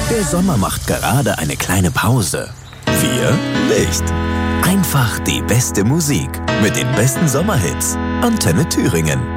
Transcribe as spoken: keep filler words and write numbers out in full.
Der Sommer macht gerade eine kleine Pause. Wir nicht. Einfach die beste Musik mit den besten Sommerhits. Antenne Thüringen.